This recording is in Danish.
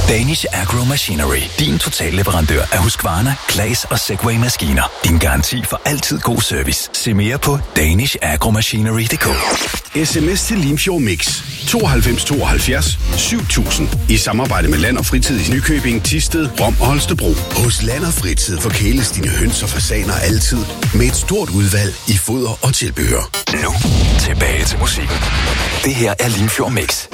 Danish Agro Machinery. Din totalleverandør af Husqvarna, Claas og Segway-maskiner. Din garanti for altid god service. Se mere på danishagromachinery.dk. SMS til Limfjord Mix 92 72 7000 i samarbejde med Land og Fritid i Nykøbing, Thisted, Rom og Holstebro. Hos Land og Fritid forkæles dine høns og fasaner altid med et stort udvalg i foder og tilbehør. Nu tilbage til musikken. Det her er Limfjord Mix.